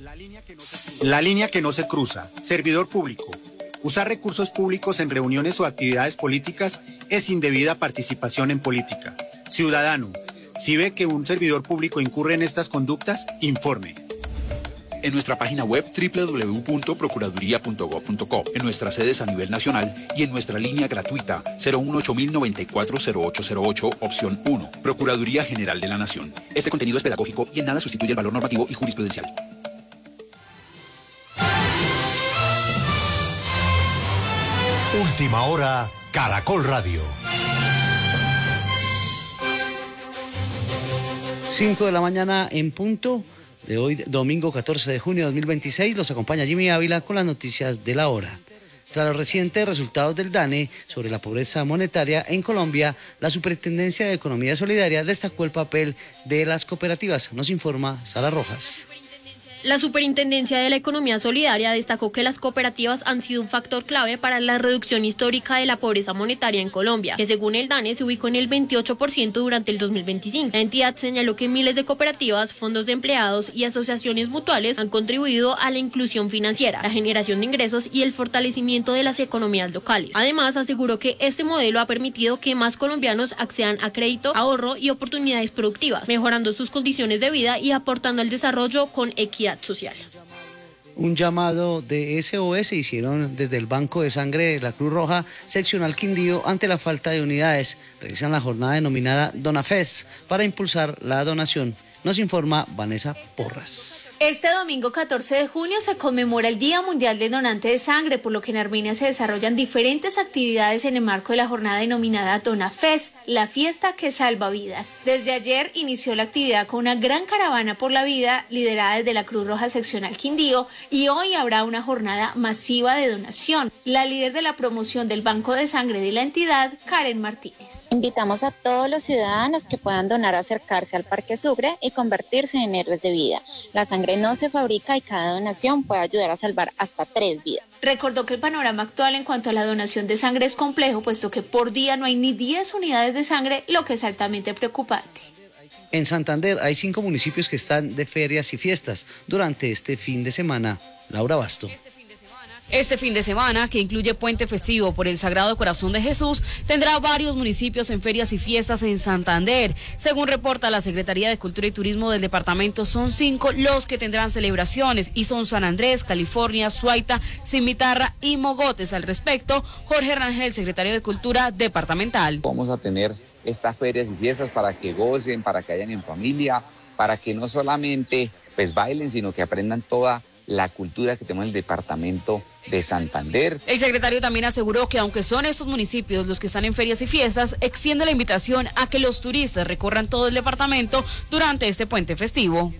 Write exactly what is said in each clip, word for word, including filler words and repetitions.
La línea que no se cruza. Servidor público. Usar recursos públicos en reuniones o actividades políticas es indebida participación en política. Ciudadano, si ve que un servidor público incurre en estas conductas, informe. En nuestra página web doble u doble u doble u punto procuraduría punto gob punto co, en nuestras sedes a nivel nacional y en nuestra línea gratuita cero uno ocho mil noventa y cuatro cero ocho cero ocho, opción uno, Procuraduría General de la Nación. Este contenido es pedagógico y en nada sustituye el valor normativo y jurisprudencial. Última hora, Caracol Radio. cinco de la mañana en punto de hoy, domingo catorce de junio de dos mil veintiséis, los acompaña Jimmy Ávila con las noticias de la hora. Tras los recientes resultados del DANE sobre la pobreza monetaria en Colombia, la Superintendencia de Economía Solidaria destacó el papel de las cooperativas. Nos informa Sara Rojas. La Superintendencia de la Economía Solidaria destacó que las cooperativas han sido un factor clave para la reducción histórica de la pobreza monetaria en Colombia, que según el DANE se ubicó en el veintiocho por ciento durante el dos mil veinticinco. La entidad señaló que miles de cooperativas, fondos de empleados y asociaciones mutuales han contribuido a la inclusión financiera, la generación de ingresos y el fortalecimiento de las economías locales. Además, aseguró que este modelo ha permitido que más colombianos accedan a crédito, ahorro y oportunidades productivas, mejorando sus condiciones de vida y aportando al desarrollo con equidad social. Un llamado de S O S hicieron desde el Banco de Sangre de la Cruz Roja seccional Quindío ante la falta de unidades. Realizan la jornada denominada DonaFest para impulsar la donación. Nos informa Vanessa Porras. Este domingo catorce de junio se conmemora el Día Mundial del Donante de Sangre, por lo que en Armenia se desarrollan diferentes actividades en el marco de la jornada denominada DonaFest, la fiesta que salva vidas. Desde ayer inició la actividad con una gran caravana por la vida liderada desde la Cruz Roja seccional Quindío, y hoy habrá una jornada masiva de donación. La líder de la promoción del Banco de Sangre de la entidad, Karen Martínez. Invitamos a todos los ciudadanos que puedan donar a acercarse al Parque Sucre y convertirse en héroes de vida. La sangre no se fabrica y cada donación puede ayudar a salvar hasta tres vidas. Recordó que el panorama actual en cuanto a la donación de sangre es complejo, puesto que por día no hay ni diez unidades de sangre, lo que es altamente preocupante. En Santander hay cinco municipios que están de ferias y fiestas durante este fin de semana. Laura Basto. Este fin de semana, que incluye puente festivo por el Sagrado Corazón de Jesús, tendrá varios municipios en ferias y fiestas en Santander. Según reporta la Secretaría de Cultura y Turismo del departamento, son cinco los que tendrán celebraciones y son San Andrés, California, Suaita, Cimitarra y Mogotes. Al respecto, Jorge Rangel, secretario de Cultura departamental. Vamos a tener estas ferias y fiestas para que gocen, para que hayan en familia, para que no solamente pues bailen, sino que aprendan toda la cultura que tenemos en el departamento de Santander. El secretario también aseguró que aunque son estos municipios los que están en ferias y fiestas, extiende la invitación a que los turistas recorran todo el departamento durante este puente festivo.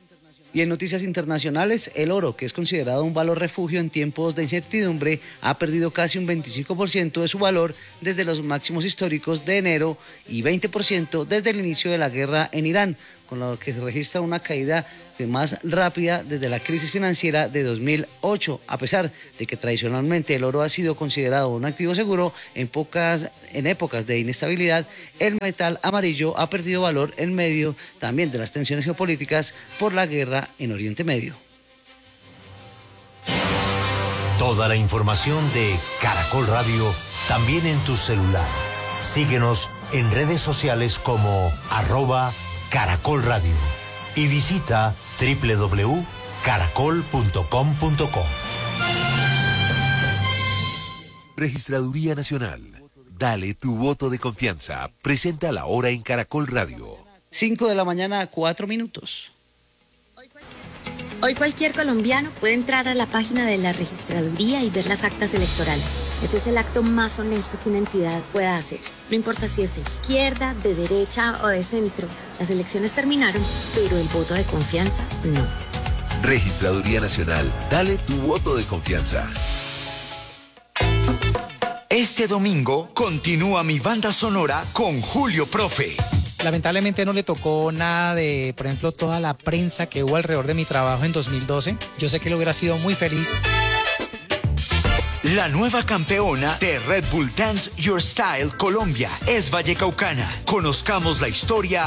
Y en noticias internacionales, el oro, que es considerado un valor refugio en tiempos de incertidumbre, ha perdido casi un veinticinco por ciento de su valor desde los máximos históricos de enero y veinte por ciento desde el inicio de la guerra en Irán, con lo que se registra una caída más rápida desde la crisis financiera de dos mil ocho. A pesar de que tradicionalmente el oro ha sido considerado un activo seguro, en, pocas, en épocas de inestabilidad, el metal amarillo ha perdido valor en medio también de las tensiones geopolíticas por la guerra en Oriente Medio. Toda la información de Caracol Radio también en tu celular. Síguenos en redes sociales como arroba Caracol Radio y visita doble u doble u doble u punto caracol punto com punto co. Registraduría Nacional. Dale tu voto de confianza. Presenta la hora en Caracol Radio. cinco de la mañana, cuatro minutos. Hoy cualquier colombiano puede entrar a la página de la registraduría y ver las actas electorales. Eso es el acto más honesto que una entidad pueda hacer. No importa si es de izquierda, de derecha o de centro. Las elecciones terminaron, pero el voto de confianza no. Registraduría Nacional. Dale tu voto de confianza. Este domingo continúa mi banda sonora con Julio Profe. Lamentablemente no le tocó nada de, por ejemplo, toda la prensa que hubo alrededor de mi trabajo en dos mil doce. Yo sé que él hubiera sido muy feliz. La nueva campeona de Red Bull Dance Your Style Colombia es vallecaucana. Conozcamos la historia